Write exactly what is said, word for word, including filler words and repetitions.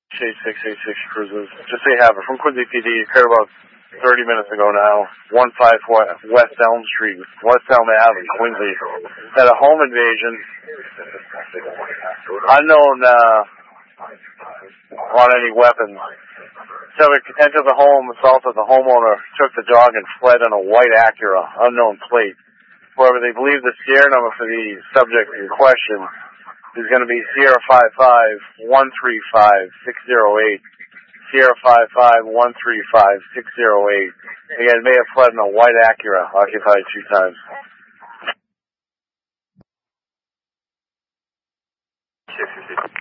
eight six eight six cruises. Just so you have it, from Quincy P D, occurred about thirty minutes ago now. one five West Elm Street, West Elm Avenue, Quincy. Had a home invasion. Unknown uh, on any weapons. Subject entered the home, assaulted the homeowner, took the dog and fled on a white Acura, unknown plate. However, they believe the serial number for the subject in question is going to be Sierra five five one three five six zero eight. Sierra five five one three five six zero eight. Again, may have fled in a white Acura, occupied two times. six six six.